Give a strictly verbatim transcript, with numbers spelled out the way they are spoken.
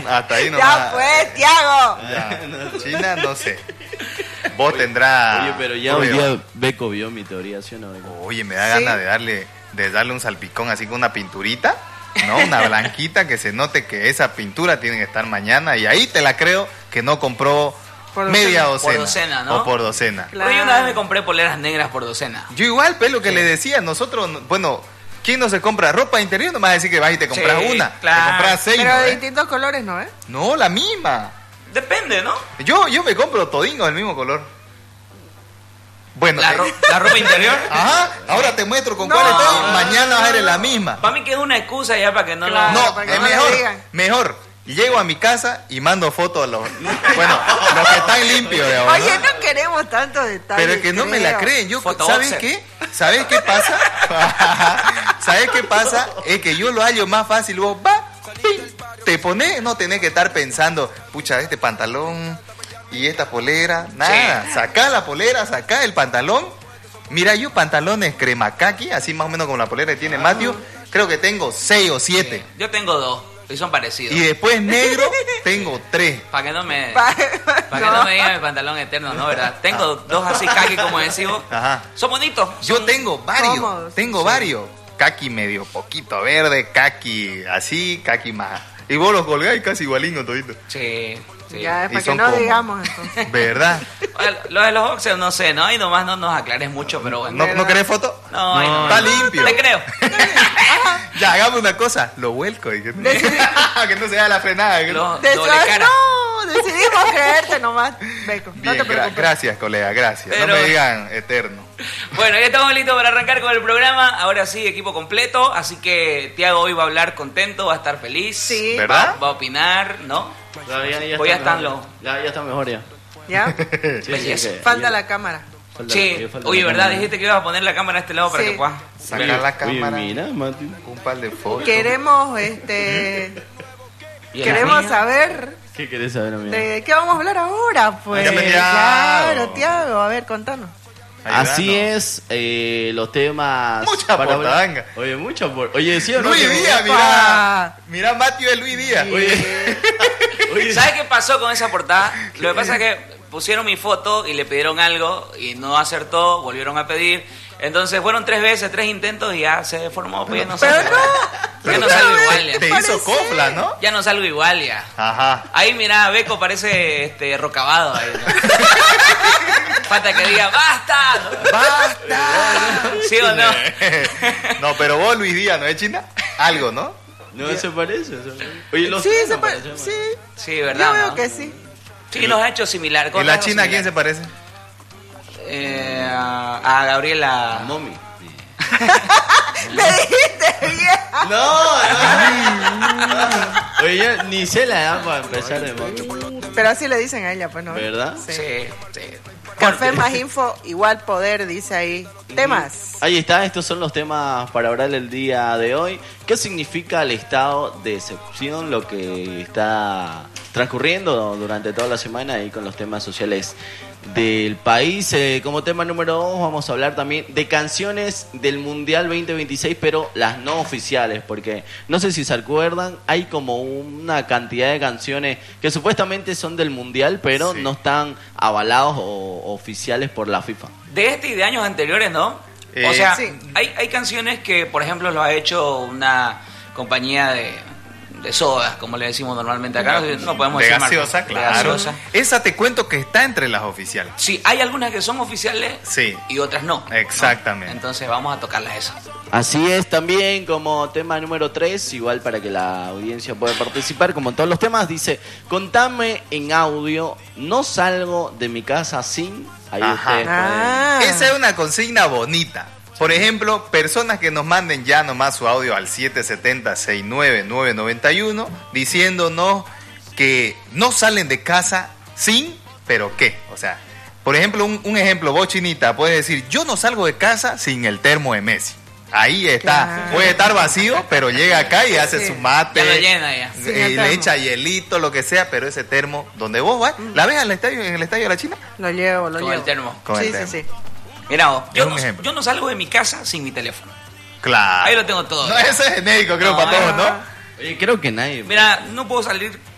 Hasta ahí nomás. Ya pues, Tiago. Ya, China, no sé. Vos tendrás... Oye, pero ya hoy día Beco vio mi teoría, ¿sí o no? Oye, me da ¿Sí? ganas de darle, de darle un salpicón así con una pinturita, ¿no? Una blanquita que se note que esa pintura tiene que estar mañana. Y ahí te la creo que no compró por media docena. Por docena, ¿no? O por docena. Claro. Yo una vez me compré poleras negras por docena. Yo igual, pues lo que sí. le decía, nosotros, bueno... ¿Quién no se compra ropa interior? No me vas a decir que vas y te compras sí, una. Claro. Te compras seis. Pero ¿no, de eh? distintos colores, ¿no? ¿Eh? No, la misma. Depende, ¿no? Yo, yo me compro todingo del mismo color. Bueno. ¿La, ro eh. ¿La ropa interior? Ajá. Ahora te muestro con no, cuál estoy. No, mañana vas a ver la misma. Para mí que es una excusa ya para que no claro, la... No, para que es no mejor. digan. Mejor. Llego a mi casa y mando fotos a los... Bueno, los que están limpios de ahora. Oye, no queremos tantos detalles. Pero es que no creo. me la creen. Yo, ¿sabes qué? ¿Sabes qué pasa? ¿Sabes qué pasa? Es que yo lo hallo más fácil. Vos, va, te pones, no tenés que estar pensando, pucha, este pantalón y esta polera. Nada, sí. Sacá la polera, sacá el pantalón. Mira, yo pantalones crema kaki, así más o menos como la polera que tiene ah. Matthew, creo que tengo seis o siete. Sí. Yo tengo dos. Y son parecidos. Y después negro, tengo tres. Para que no me pa para no. que no me digan mi pantalón eterno, ¿no? ¿Verdad? Tengo ah. dos así kaki, como decimos. Ajá. Son bonitos. Yo son tengo varios. cómodos. Tengo sí. varios. Kaki medio poquito verde, kaki así, kaki más. Y vos los colgáis casi igualitos toditos. Sí. Sí. Ya, es para que no como... digamos entonces. ¿Verdad? Lo de los boxers no sé, ¿no? Y nomás no nos aclares mucho, pero bueno. ¿No, ¿no querés foto? No, no, no, está limpio. Te creo. Ya, hagamos una cosa, lo vuelco. Y que... que no se haga la frenada. Que... Lo, de doble cara. No, decidimos creerte nomás, Beco. Bien, no te preocupes. Gra gracias, colega, gracias. Pero... No me digan eterno. Bueno, ya estamos listos para arrancar con el programa. Ahora sí, equipo completo. Así que Tiago hoy va a hablar contento, va a estar feliz. Sí. ¿Verdad? Va, va a opinar, ¿no? Ya, ya, ya, pues ya está están los... Ya, ya está mejor ya. ¿Ya? Sí, sí, sí, falta ya. la cámara. Falta sí, la, falta oye, la ¿verdad? cámara. Dijiste que ibas a poner la cámara a este lado sí. para que puedas sacar la cámara. Oye, mira, Mati. Un par de fotos. Queremos, este... queremos saber... ¿Qué querés saber, amigo? ¿De qué vamos a hablar ahora? Pues claro, Tiago, a ver, contanos. Ayudando. Así es, eh, los temas... Mucha portadanga. Oye, mucha por... Oye, ¿sí o no? Luis Díaz, mira. Mira, Matthew es Luis Díaz. Sí. Oye. Oye. ¿Sabes qué pasó con esa portada? Lo que pasa es que pusieron mi foto y le pidieron algo y no acertó, volvieron a pedir. Entonces fueron tres veces, tres intentos y ya se formó. Pues ya no Pero salgo, no. ya no salgo igual. Ya. Te hizo copla, ¿no? Ya no salgo igual ya. Ajá. Ahí mira, Beco parece este rocabado ahí, ¿no? Falta que diga ¡basta! ¡Basta! ¿Sí o no? No, pero vos, Luis Díaz, ¿no es China? Algo, ¿no? No, se parece. Oye, los sí, se parece, parece. Sí. Sí, ¿verdad? Yo veo ¿no? que sí. Sí, nos ha hecho similar. ¿Y la China a quién se parece? Eh, a, a Gabriela. A Momi. Me dijiste bien. No, no. Oye, yo ni sé la edad para empezar de Momi. Pero así le dicen a ella, pues, ¿no? ¿Verdad? Sí, sí. Café más info, igual poder, dice ahí. Temas. Ahí está, estos son los temas para hablar el día de hoy. ¿Qué significa el estado de excepción? Lo que está transcurriendo durante toda la semana ahí con los temas sociales del país. Eh, como tema número dos vamos a hablar también de canciones del Mundial veinte veintiséis, pero las no oficiales, porque no sé si se acuerdan, hay como una cantidad de canciones que supuestamente son del Mundial, pero sí. no están avalados o oficiales por la FIFA. De este y de años anteriores, ¿no? Eh, o sea, sí. hay, hay canciones que, por ejemplo, lo ha hecho una compañía de... de sodas, como le decimos normalmente acá, no podemos de decir gaseosa, marca. claro. De gaseosa. Esa te cuento que está entre las oficiales. Sí, hay algunas que son oficiales sí. y otras no. Exactamente. ¿no? Entonces vamos a tocarlas esas. Así es, también como tema número tres, igual para que la audiencia pueda participar, como en todos los temas, dice, contame en audio, no salgo de mi casa sin... Ahí ustedes ah. pueden... Esa es una consigna bonita. Por ejemplo, personas que nos manden ya nomás su audio al siete siete cero, seis nueve nueve nueve uno diciéndonos que no salen de casa sin, pero qué. O sea, por ejemplo, un, un ejemplo, vos Chinita, puedes decir, yo no salgo de casa sin el termo de Messi. Ahí está, claro. Puede estar vacío, pero llega acá y hace sí. su mate, ya lo llena ya. Eh, le echa hielito, lo que sea, pero ese termo, donde vos vas, ¿la ves al estadio, en el estadio de la China? Lo llevo, lo Con llevo. el termo. Con sí, el termo. sí, sí. Mira vos, yo no, ejemplo. yo no salgo de mi casa sin mi teléfono. Claro. Ahí lo tengo todo. No, ese es genérico, creo, no, para todos, no. ¿no? Oye, creo que nadie... Mira, no puedo salir